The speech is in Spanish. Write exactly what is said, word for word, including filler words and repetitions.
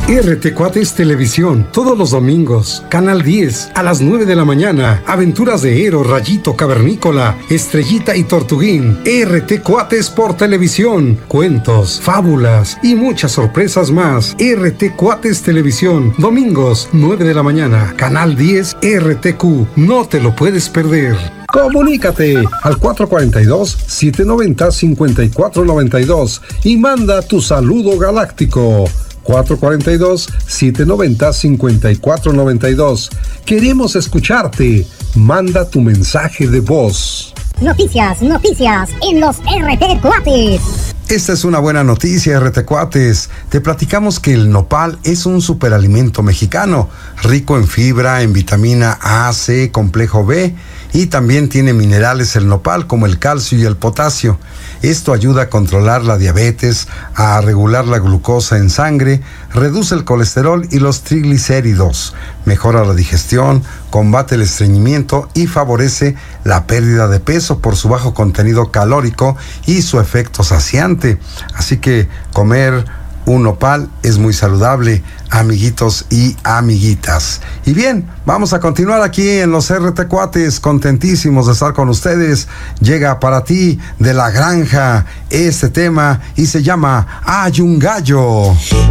R T Cuates Televisión, todos los domingos, Canal diez, a las nueve de la mañana, aventuras de Ero, Rayito, Cavernícola, Estrellita y Tortuguín. R T Cuates por televisión, cuentos, fábulas y muchas sorpresas más. R T Cuates Televisión, domingos, nueve de la mañana, Canal diez R T Q, no te lo puedes perder. Comunícate al cuatro cuatro dos, siete nueve cero, cinco cuatro nueve dos y manda tu saludo galáctico. cuatro cuatro dos, siete nueve cero, cinco cuatro nueve dos. Queremos escucharte. Manda tu mensaje de voz. Noticias, noticias en los R T Cuates. Esta es una buena noticia, R T Cuates. Te platicamos que el nopal es un superalimento mexicano, rico en fibra, en vitamina A, C, complejo B, y también tiene minerales el nopal como el calcio y el potasio. Esto ayuda a controlar la diabetes, a regular la glucosa en sangre, reduce el colesterol y los triglicéridos, mejora la digestión, combate el estreñimiento y favorece la pérdida de peso por su bajo contenido calórico y su efecto saciante. Así que comer un nopal es muy saludable, amiguitos y amiguitas. Y bien, vamos a continuar aquí en los R T Cuates, contentísimos de estar con ustedes. Llega para ti de La Granja este tema y se llama Hay un gallo.